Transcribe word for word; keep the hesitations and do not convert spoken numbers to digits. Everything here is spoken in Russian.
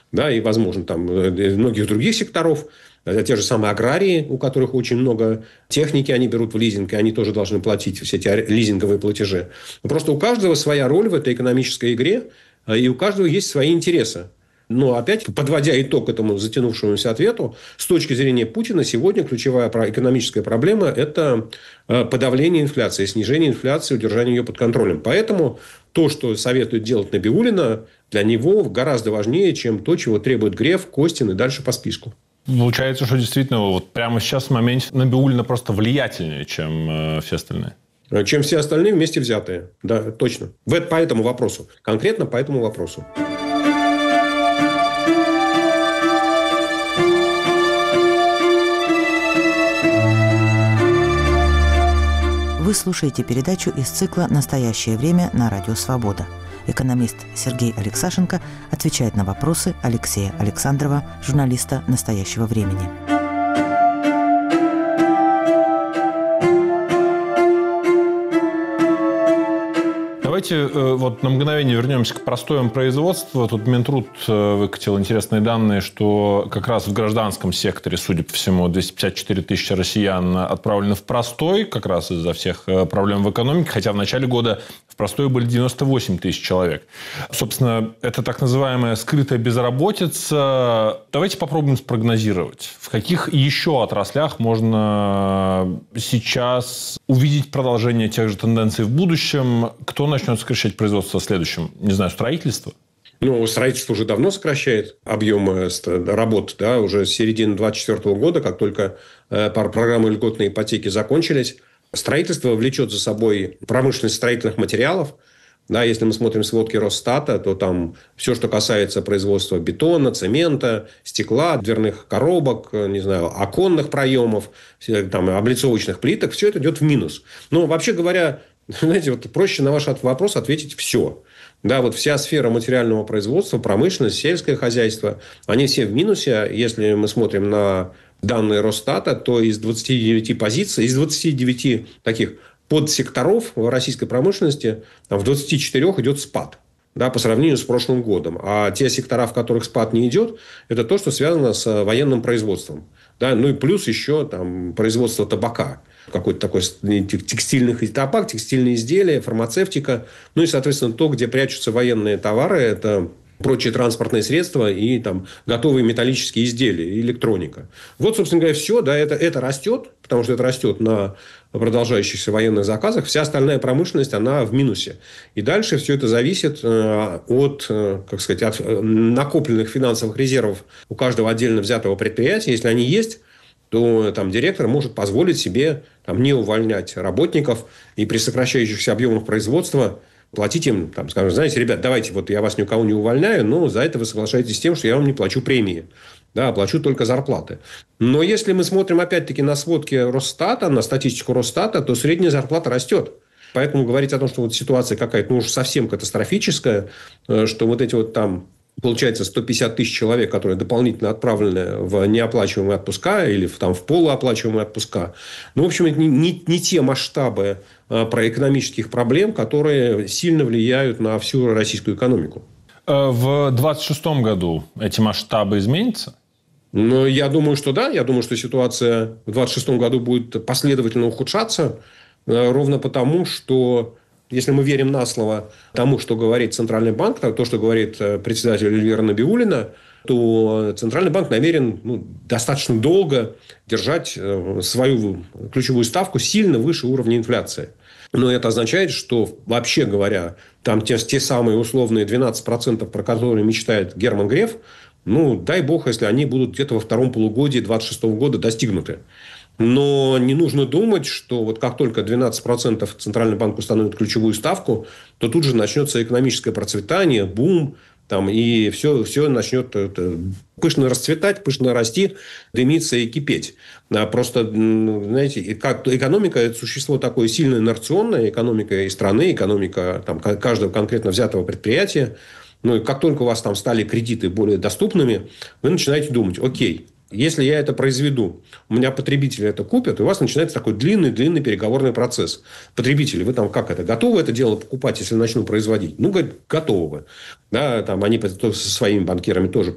да, и, возможно, там многих других секторов. Те же самые аграрии, у которых очень много техники, они берут в лизинг, и они тоже должны платить все эти лизинговые платежи. Просто у каждого своя роль в этой экономической игре, и у каждого есть свои интересы. Но опять, подводя итог этому затянувшемуся ответу, с точки зрения Путина сегодня ключевая экономическая проблема – это подавление инфляции, снижение инфляции, удержание ее под контролем. Поэтому то, что советует делать Набиуллина, для него гораздо важнее, чем то, чего требует Греф, Костин и дальше по списку. Получается, что действительно вот прямо сейчас в моменте Набиуллина просто влиятельнее, чем э, все остальные. Чем все остальные вместе взятые. Да, точно. По этому вопросу. Конкретно по этому вопросу. Вы слушаете передачу из цикла «Настоящее время» на Радио Свобода. Экономист Сергей Алексашенко отвечает на вопросы Алексея Александрова, журналиста «Настоящего времени». Давайте вот на мгновение вернемся к простоям производства. Тут Минтруд выкатил интересные данные, что как раз в гражданском секторе, судя по всему, двести пятьдесят четыре тысячи россиян отправлены в простой, как раз из-за всех проблем в экономике, хотя в начале года в простой были девяносто восемь тысяч человек. Собственно, это так называемая скрытая безработица. Давайте попробуем спрогнозировать, в каких еще отраслях можно сейчас увидеть продолжение тех же тенденций в будущем, кто начнет сокращать производство в следующем? Не знаю, строительство? Ну, строительство уже давно сокращает объемы работ. Да, уже с середины двадцать четвёртого года, как только программы льготной ипотеки закончились, строительство влечет за собой промышленность строительных материалов. Да, если мы смотрим сводки Росстата, то там все, что касается производства бетона, цемента, стекла, дверных коробок, не знаю, оконных проемов, там, облицовочных плиток, все это идет в минус. Но, вообще говоря, знаете, вот проще на ваш вопрос ответить все. Да, вот вся сфера материального производства, промышленность, сельское хозяйство, они все в минусе. Если мы смотрим на данные Росстата, то из двадцати девяти позиций, из двадцати девяти таких подсекторов в российской промышленности там, в двадцати четырёх идет спад, да, по сравнению с прошлым годом. А те сектора, в которых спад не идет, это то, что связано с военным производством. Да, ну и плюс еще там, производство табака. Какой-то такой текстильных табак, текстильные изделия, фармацевтика. Ну и, соответственно, то, где прячутся военные товары, это прочие транспортные средства и там, готовые металлические изделия, и электроника. Вот, собственно говоря, все. Да, это, это растет, потому что это растет на продолжающихся военных заказах. Вся остальная промышленность, она в минусе. И дальше все это зависит от, как сказать, от накопленных финансовых резервов у каждого отдельно взятого предприятия. Если они есть, то там, директор может позволить себе там, не увольнять работников и при сокращающихся объемах производства платить им, там, скажем, знаете, ребят, давайте, вот я вас ни у кого не увольняю, но за это вы соглашаетесь с тем, что я вам не плачу премии. Да, плачу только зарплаты. Но если мы смотрим, опять-таки, на сводки Росстата, на статистику Росстата, то средняя зарплата растет. Поэтому говорить о том, что вот ситуация какая-то, ну, уж совсем катастрофическая, что вот эти вот там... Получается, сто пятьдесят тысяч человек, которые дополнительно отправлены в неоплачиваемые отпуска или в, там, в полуоплачиваемые отпуска. Ну, в общем, это не, не, не те масштабы а, проэкономических проблем, которые сильно влияют на всю российскую экономику. В двадцать шестом году эти масштабы изменятся? Ну, я думаю, что да. Я думаю, что ситуация в двадцать шестом году будет последовательно ухудшаться. Ровно потому, что... Если мы верим на слово тому, что говорит Центральный банк, то, что говорит председатель Эльвира Набиуллина, то Центральный банк намерен ну, достаточно долго держать свою ключевую ставку сильно выше уровня инфляции. Но это означает, что, вообще говоря, там те, те самые условные двенадцать процентов, про которые мечтает Герман Греф, ну, дай бог, если они будут где-то во втором полугодии двадцать шестого года достигнуты. Но не нужно думать, что вот как только двенадцать процентов Центральный банк установит ключевую ставку, то тут же начнется экономическое процветание, бум, там, и все, все начнет это, пышно расцветать, пышно расти, дымиться и кипеть. А просто, знаете, как, экономика – это существо такое сильно инерционное, экономика и страны, экономика там, каждого конкретно взятого предприятия. Ну, и как только у вас там стали кредиты более доступными, вы начинаете думать, окей, если я это произведу, у меня потребители это купят, и у вас начинается такой длинный-длинный переговорный процесс. Потребители, вы там как это, готовы это дело покупать, если начну производить? Ну, говорят, готовы. Да, там они со своими банкирами тоже